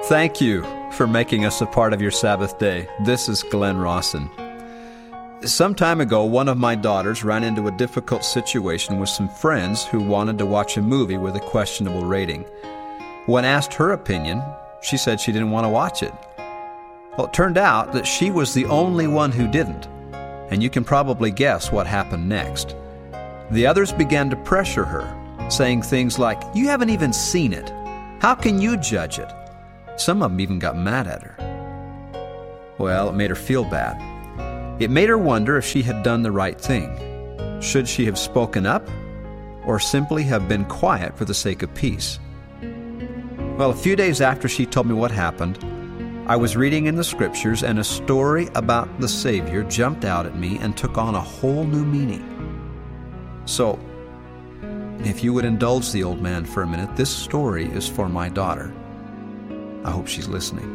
Thank you for making us a part of your Sabbath day. This is Glenn Rawson. Some time ago, one of my daughters ran into a difficult situation with some friends who wanted to watch a movie with a questionable rating. When asked her opinion, she said she didn't want to watch it. Well, it turned out that she was the only one who didn't, and you can probably guess what happened next. The others began to pressure her, saying things like, "You haven't even seen it. How can you judge it?" Some of them even got mad at her. Well, it made her feel bad. It made her wonder if she had done the right thing. Should she have spoken up, or simply have been quiet for the sake of peace? Well, a few days after she told me what happened, I was reading in the Scriptures, and a story about the Savior jumped out at me and took on a whole new meaning. So, if you would indulge the old man for a minute, this story is for my daughter. I hope she's listening.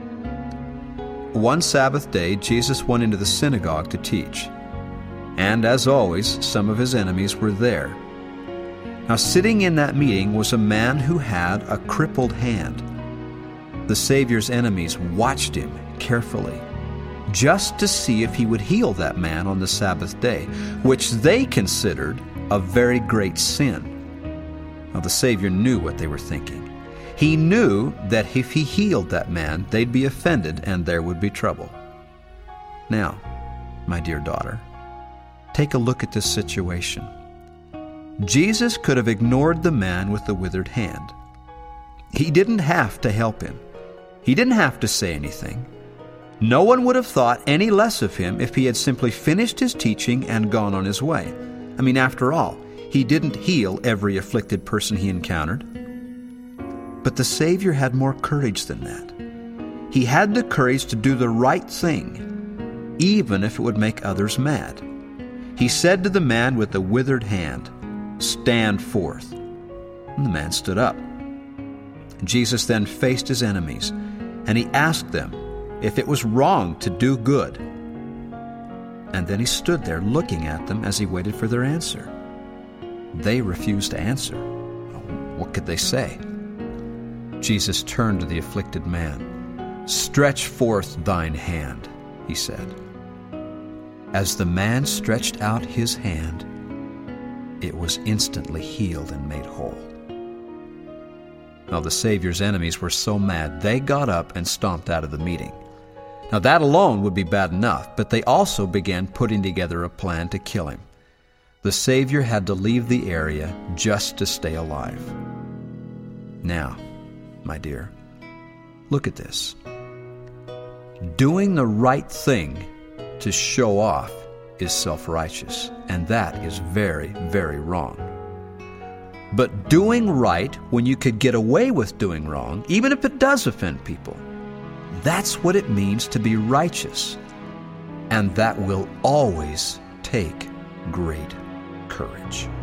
One Sabbath day, Jesus went into the synagogue to teach. And as always, some of his enemies were there. Now, sitting in that meeting was a man who had a crippled hand. The Savior's enemies watched him carefully, just to see if he would heal that man on the Sabbath day, which they considered a very great sin. Now, the Savior knew what they were thinking. He knew that if he healed that man, they'd be offended and there would be trouble. Now, my dear daughter, take a look at this situation. Jesus could have ignored the man with the withered hand. He didn't have to help him. He didn't have to say anything. No one would have thought any less of him if he had simply finished his teaching and gone on his way. I mean, after all, he didn't heal every afflicted person he encountered. But the Savior had more courage than that. He had the courage to do the right thing, even if it would make others mad. He said to the man with the withered hand, "Stand forth." And the man stood up. Jesus then faced his enemies, and he asked them if it was wrong to do good. And then he stood there looking at them as he waited for their answer. They refused to answer. What could they say? Jesus turned to the afflicted man. "Stretch forth thine hand," he said. As the man stretched out his hand, it was instantly healed and made whole. Now, the Savior's enemies were so mad, they got up and stomped out of the meeting. Now, that alone would be bad enough, but they also began putting together a plan to kill him. The Savior had to leave the area just to stay alive. Now, my dear, look at this. Doing the right thing to show off is self-righteous, and that is very, very wrong. But doing right when you could get away with doing wrong, even if it does offend people, that's what it means to be righteous. And that will always take great courage.